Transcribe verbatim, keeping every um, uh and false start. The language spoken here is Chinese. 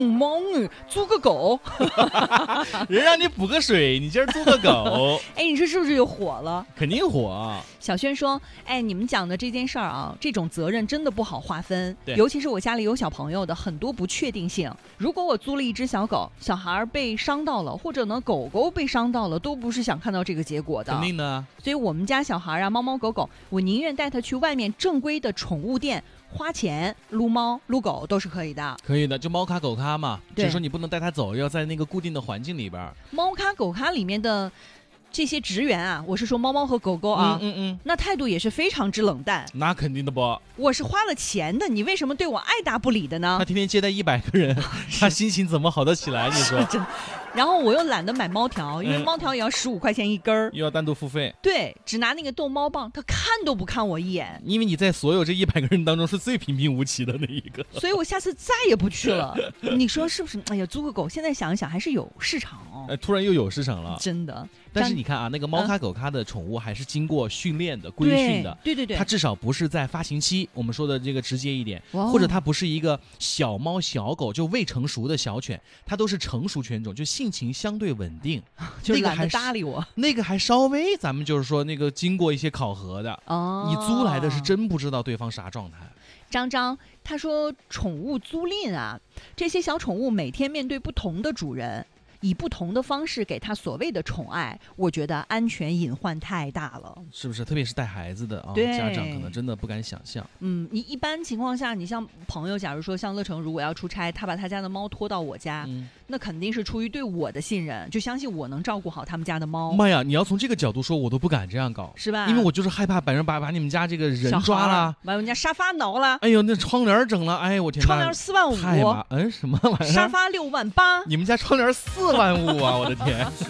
猫啊，租个狗。 人让你补个水，你今儿租个狗。 哎，你说是不是又火了？ 肯定火啊。 小轩说，哎，你们讲的这件事儿啊，这种责任真的不好划分， 对， 尤其是我家里有小朋友的，很多不确定性。如果我租了一只小狗，小孩被伤到了，或者呢狗狗被伤到了，都不是想看到这个结果的。 肯定的。 所以我们家小孩啊，猫猫狗狗，我宁愿带他去外面正规的宠物店花钱撸猫撸狗都是可以的。 可以的，就猫咖狗咖嘛，只对， 是说你不能带它走，要在那个固定的环境里边。 猫咖狗咖里面的这些职员啊，我是说猫猫和狗狗啊， 嗯嗯嗯， 那态度也是非常之冷淡。 那肯定的不， 我是花了钱的，你为什么对我爱答不理的呢？ 他天天接待一百个人，他心情怎么好得起来？你说？ 然后我又懒得买猫条，因为猫条也要十五块钱一根儿、 嗯，又要单独付费。 对，只拿那个逗猫棒，他看都不看我一眼。 因为你在所有这一百个人当中是最平平无奇的那一个， 所以我下次再也不去了。你说是不是？哎呀，租个狗，现在想一想还是有市场哦。 哎，突然又有市场了， 真的。 但是你看啊，那个猫咖狗咖的宠物还是经过训练的、规训的， 对对对， 它至少不是在发情期，我们说的这个直接一点，或者它不是一个小猫小狗就未成熟的小犬，它都是成熟犬种，就性情相对稳定， 就懒得搭理我。 那个还稍微咱们就是说那个经过一些考核的，哦，你租来的是真不知道对方啥状态。 张张他说，宠物租赁啊，这些小宠物每天面对不同的主人，以不同的方式给他所谓的宠爱，我觉得安全隐患太大了， 是不是？特别是带孩子的啊，家长可能真的不敢想象。 嗯，你一般情况下，你像朋友，假如说像乐成如果要出差，他把他家的猫拖到我家，嗯，那肯定是出于对我的信任，就相信我能照顾好他们家的猫。 妈呀，你要从这个角度说，我都不敢这样搞， 是吧？ 因为我就是害怕把人把把你们家这个人抓了， 把我们家沙发挠了， 哎呦，那窗帘整了，哎呦我天， 窗帘四万五， 太麻，嗯，什么玩意儿？ 沙发六万八， 你们家窗帘四万五啊！我的天。